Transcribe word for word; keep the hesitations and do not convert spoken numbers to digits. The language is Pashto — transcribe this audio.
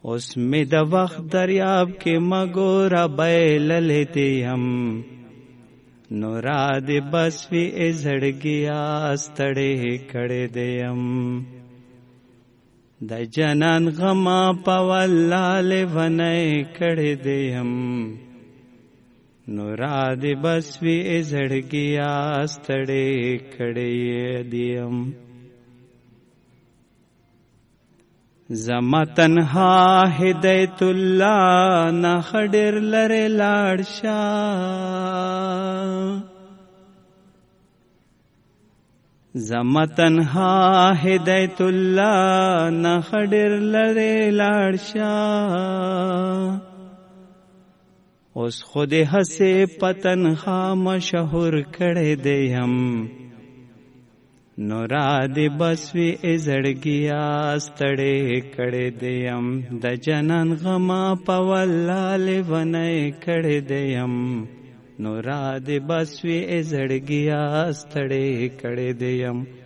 اوس می د وخت دریاب کې مګورا بیللې دیم نورا دې بس وی زړګیا ستړې کړې دیم د جنان غما پولاله ونې کړې دیم نورا دې بس وی زړګیا ستړې کړې دیم زما تنها هدایت الله نه خډر لره لاړ شا زما تنها هدایت الله نه خډر لره لاړ شا اوس خود هسه پتنها مشهور کړه دیم نورا دې بس وی زړګیا ستړې کړې دیم د جنان غما پولاله ونې کړې دیم نورا دې بس وی زړګیا ستړې کړې دیم